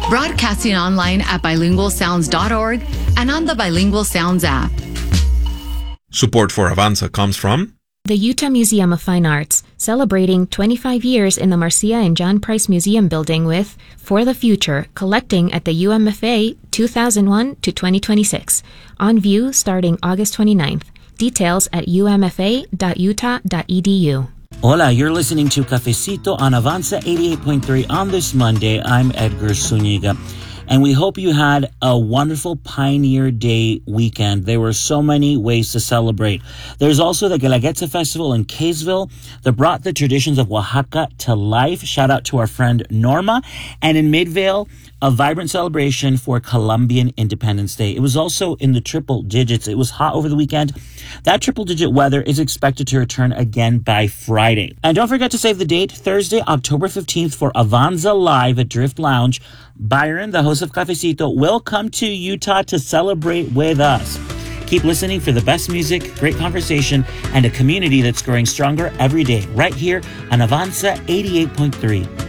Broadcasting online at bilingualsounds.org and on the Bilingual Sounds app. Support for Avanza comes from the Utah Museum of Fine Arts, celebrating 25 years in the Marcia and John Price Museum building with For the Future, collecting at the UMFA 2001 to 2026. On view starting August 29th. Details at umfa.utah.edu. Hola, you're listening to Cafecito on Avanza 88.3 on this Monday. I'm Edgar Zuniga. And we hope you had a wonderful Pioneer Day weekend. There were so many ways to celebrate. There's also the Guelaguetza Festival in Kaysville that brought the traditions of Oaxaca to life. Shout out to our friend Norma. And in Midvale, a vibrant celebration for Colombian Independence Day. It was also in the triple digits. It was hot over the weekend. That triple digit weather is expected to return again by Friday. And don't forget to save the date, Thursday, October 15th for Avanza Live at Drift Lounge. Byron, the host of Cafecito, will come to Utah to celebrate with us. Keep listening for the best music, great conversation, and a community that's growing stronger every day right here on Avanza 88.3.